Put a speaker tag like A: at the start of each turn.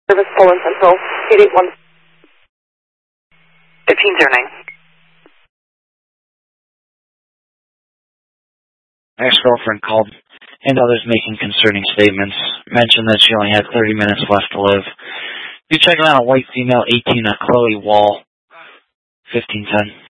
A: Service Poland Central, 881.
B: 1509.
C: Ex-girlfriend called, and others making concerning statements. Mentioned that she only had 30 minutes left to live. You check out a white female, 18, Chloe Wall, 1510.